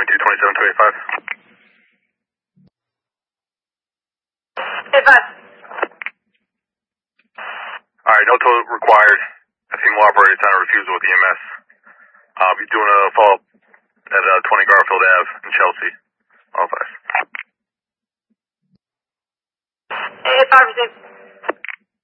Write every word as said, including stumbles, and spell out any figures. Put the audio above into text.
two twenty-seven two eighty-five. Hey, five. Alright, no tow required. I think more operator sign a refusal with E M S. I'll be doing a follow-up at uh, twenty Garfield Ave in Chelsea. All five. Hey, five, six.